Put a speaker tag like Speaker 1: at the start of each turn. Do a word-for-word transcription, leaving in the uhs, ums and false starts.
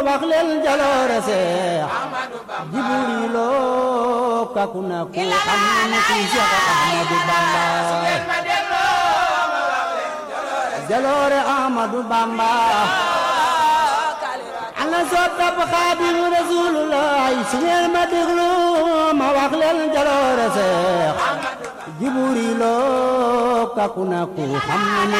Speaker 1: wax leen jaloore Seex Jibriiloo kaku na ku xam na ku Seex Ahmadu Bamba jaloore Ahmadu Bamba ana soppab Xaadimu Rasuulullaah su ngeen ma déglu ma wax leen jaloore Seex Jibriiloo kaku na ku xam na